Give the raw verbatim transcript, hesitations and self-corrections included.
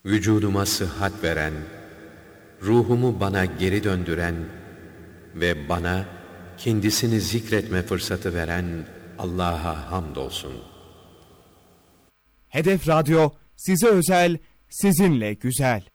Vücuduma sıhhat veren, ruhumu bana geri döndüren ve bana kendisini zikretme fırsatı veren Allah'a hamdolsun. Hedef Radyo size özel, sizinle güzel.